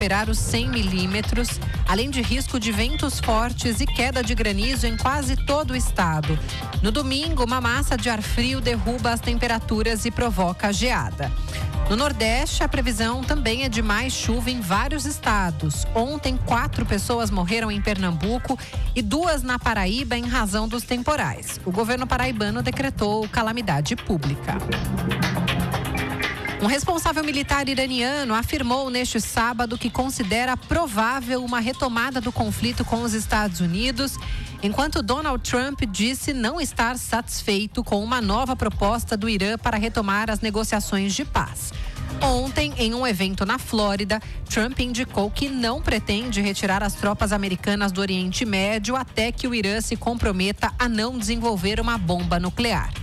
superar os 100 milímetros, além de risco de ventos fortes e queda de granizo em quase todo o estado. No domingo, uma massa de ar frio derruba as temperaturas e provoca geada. No Nordeste, a previsão também é de mais chuva em vários estados. Ontem, 4 pessoas morreram em Pernambuco e 2 na Paraíba em razão dos temporais. O governo paraibano decretou calamidade pública. Um responsável militar iraniano afirmou neste sábado que considera provável uma retomada do conflito com os Estados Unidos, enquanto Donald Trump disse não estar satisfeito com uma nova proposta do Irã para retomar as negociações de paz. Ontem, em um evento na Flórida, Trump indicou que não pretende retirar as tropas americanas do Oriente Médio até que o Irã se comprometa a não desenvolver uma bomba nuclear.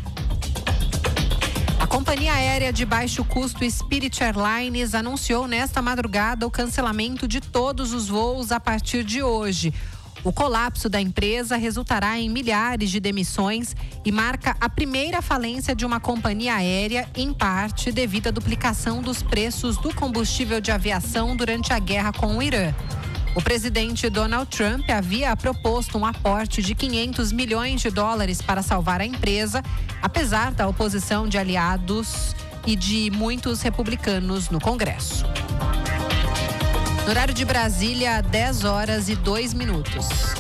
A companhia aérea de baixo custo Spirit Airlines anunciou nesta madrugada o cancelamento de todos os voos a partir de hoje. O colapso da empresa resultará em milhares de demissões e marca a primeira falência de uma companhia aérea, em parte devido à duplicação dos preços do combustível de aviação durante a guerra com o Irã. O presidente Donald Trump havia proposto um aporte de 500 milhões de dólares para salvar a empresa, apesar da oposição de aliados e de muitos republicanos no Congresso. No horário de Brasília, 10 horas e 2 minutos.